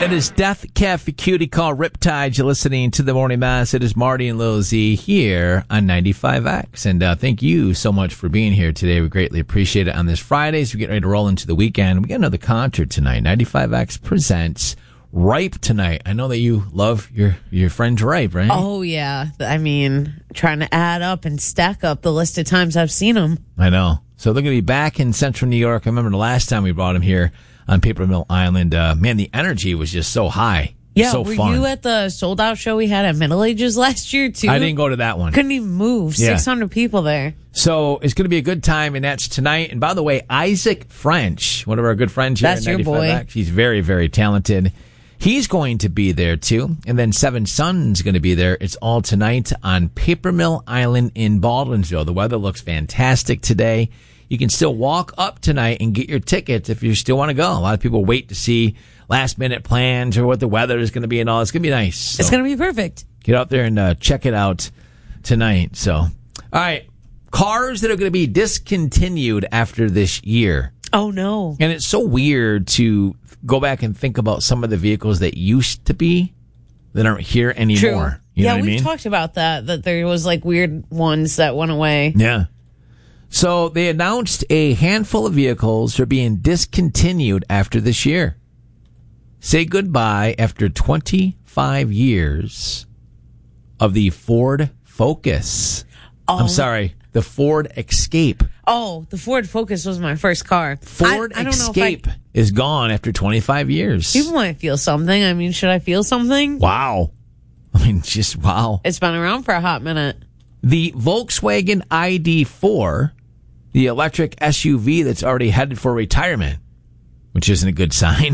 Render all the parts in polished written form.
It is Death Cafe Cutie Call Riptide. You're listening to the Morning Mass. It is Marty and Lil Z here on 95X. And thank you so much for being here today. We greatly appreciate it on this Friday as we get ready to roll into the weekend. We got another concert tonight. 95X presents Ripe tonight. I know that you love your friend Ripe, right? Oh, yeah. I mean, trying to add up and stack up the list of times I've seen them. I know. So they're going to be back in Central New York. I remember the last time we brought him here on Paper Mill Island. Man, the energy was just so high. Yeah, so were fun. you at the sold-out show we had at Middle Ages last year, too? I didn't go to that one. Couldn't even move. Yeah. 600 people there. So it's going to be a good time, and that's tonight. And by the way, Isaac French, one of our good friends here That's at your boy. 95X, he's very, very talented. He's going to be there, too. And then Seven Sons going to be there. It's all tonight on Paper Mill Island in Baldwinsville. The weather looks fantastic today. You can still walk up tonight and get your tickets if you still want to go. A lot of people wait to see last-minute plans or what the weather is going to be and all. It's going to be nice. So It's going to be perfect. get out there and check it out tonight. So, all right, cars that are going to be discontinued after this year. Oh, no. And it's so weird to go back and think about some of the vehicles that used to be that aren't here anymore. True. You know Yeah, what I we've mean? talked about that there was like weird ones that went away. Yeah. So they announced a handful of vehicles are being discontinued after this year. Say goodbye after 25 years of the Ford Focus. I'm sorry, the Ford Escape. Oh, the Ford Focus was my first car. Ford I don't know Escape is gone after 25 years. People might feel something. I mean, should I feel something? Wow. I mean, just wow. It's been around for a hot minute. The Volkswagen ID4, the electric SUV that's already headed for retirement, which isn't a good sign.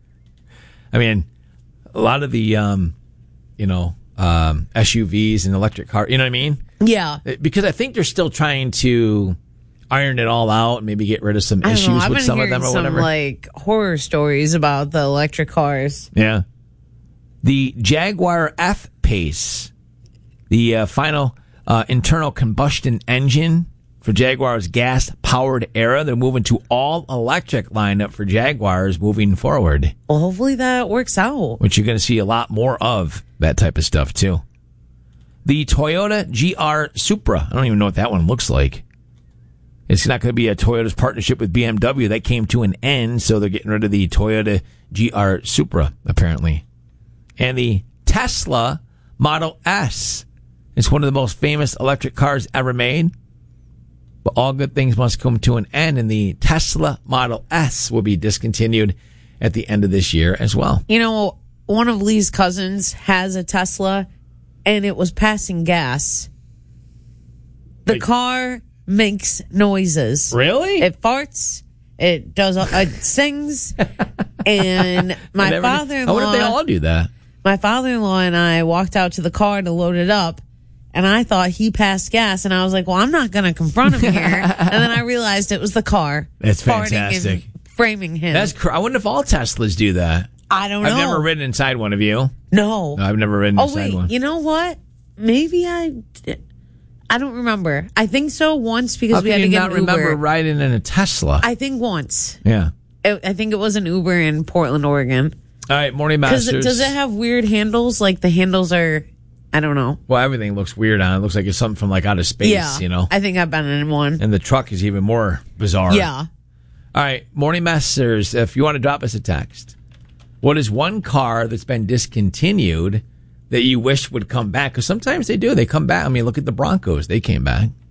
I mean, a lot of the, SUVs and electric cars, you know what I mean? Yeah. Because I think they're still trying to iron it all out and maybe get rid of some I don't know. issues I've with been some of hearing them or some, whatever. like horror stories about the electric cars. Yeah. The Jaguar F-Pace, the final internal combustion engine for Jaguar's gas-powered era. They're moving to all-electric lineup for Jaguars moving forward, Well, hopefully that works out. which you're going to see a lot more of that type of stuff, too. The Toyota GR Supra. I don't even know what that one looks like. It's not going to be a Toyota's partnership with BMW. That came to an end, so they're getting rid of the Toyota GR Supra, apparently. And the Tesla Model S. It's one of the most famous electric cars ever made. But all good things must come to an end, and the Tesla Model S will be discontinued at the end of this year as well. You know, one of Lee's cousins has a Tesla, and it was passing gas. The car makes noises. Really? It farts. It does. It sings. And my I wonder if they father-in-law, all do that. my father-in-law and I walked out to the car to load it up. And I thought he passed gas, and I was like, well, I'm not going to confront him here. And then I realized it was the car. That's farting fantastic. and framing him. I wonder if all Teslas do that. I don't know. I've never ridden inside one of you. No. No, I've never ridden Oh, inside wait. one. You know what? Maybe I don't remember. I think so once because How we can had to you get not an Uber. remember riding in a Tesla? I think once. Yeah. I think it was an Uber in Portland, Oregon. All right, Morning Because Masters. does it have weird handles? Like the handles are, I don't know. Well, everything looks weird on it. It looks like it's something from like outer space, Yeah. you know? I think I've been in one. And the truck is even more bizarre. Yeah. All right, Morning Masters, if you want to drop us a text, what is one car that's been discontinued that you wish would come back? Because sometimes they do. They come back. I mean, look at the Broncos. They came back.